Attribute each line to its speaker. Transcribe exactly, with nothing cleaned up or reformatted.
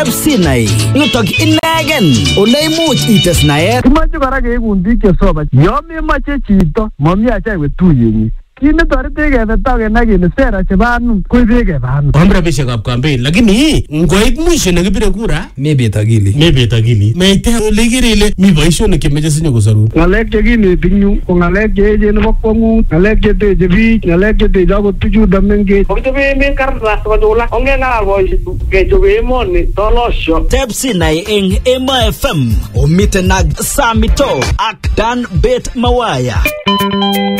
Speaker 1: Tepsinai yutok inegen ole imuch ites naet.
Speaker 2: Kimache kora keikun biik chesoman. Yo memache chito mami acha iwe tuyenyi. Kine torite kebe tagen kele sera chebo anum koibe kebe anum.
Speaker 3: Kwa rabishekab campaign lakini ngoit mwisho nekibire kura
Speaker 4: mebet akili.
Speaker 3: Mebet akili. Meite ole kirele mi boisionik chemeche sinyo kosoru.
Speaker 2: Ngalek chekineti nyu ko ngalek cheechen nebo kwongut, ngalek cheteche biik, ngalek cheteche akot bichuto mengech.
Speaker 5: Kokichobe emet kartas kochula ongengalal boisiek kechobe emoni tolosho.
Speaker 1: Tepsinai eng Emo F M omiten ak Samito ak Dan Bet Mawaya.